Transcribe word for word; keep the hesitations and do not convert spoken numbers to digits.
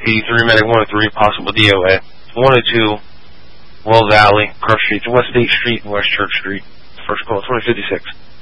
P three Medic one oh three, possible D O A. one oh two, Wells Alley, Cross Street, West State Street, and West Church Street. First call, twenty fifty-six.